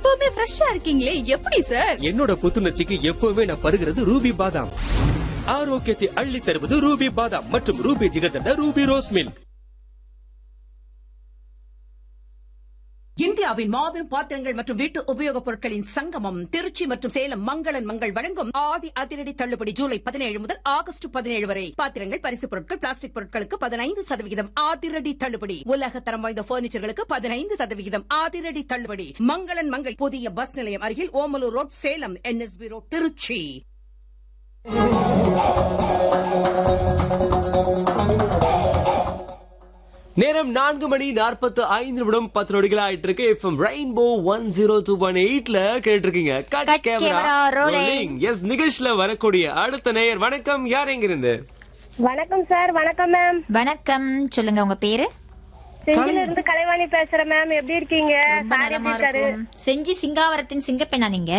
எப்பவுமே ஃப்ரெஷ்ஷா இருக்கீங்களே, எப்படி சார்? என்னோட புத்துணர்ச்சிக்கு எப்பவுமே நான் பருகிறது ரூபி பாதாம். ஆரோக்கியத்தை அள்ளி தருவது ரூபி பாதாம் மற்றும் Ruby jigarthanda Ruby rose milk. இந்தியாவின் மாபெரும் பாத்திரங்கள் மற்றும் வீட்டு உபயோகப் பொருட்களின் சங்கமம் திருச்சி மற்றும் சேலம் மங்களன் மங்கள் வழங்கும் ஆடி அதிரடி தள்ளுபடி ஜூலை 17 முதல் ஆகஸ்ட் 17 வரை. பாத்திரங்கள், பரிசு பொருட்கள், பிளாஸ்டிக் பொருட்களுக்கு 15% அதிரடி தள்ளுபடி. உலக தரம் வாய்ந்த பர்னிச்சர்களுக்கு 15% அதிரடி தள்ளுபடி. மங்களன் மங்கள் புதிய பஸ் நிலையம் அருகில் Omalur road Salem, NSB road Trichy. நேரம் 4:45 10 நொடிகள் ஆயிட்டு இருக்கு. எஃப்எம் ரெயின்போ 102.8ல கேட்டிருக்கீங்க. Cut camera rolling. எஸ், நிகழ்ச்சியில வரக்கூடிய அடுத்த நேயர். வணக்கம், யார் எங்க இருந்து? வணக்கம் சார். வணக்கம் மேம். வணக்கம், சொல்லுங்க உங்க பேரு? செஞ்சில இருந்து கலைவாணி பேசுறேன் மேம். எப்படி இருக்கீங்க? செஞ்சி சிங்காவரத்தின் சிங்கப்பெண்ணா நீங்க?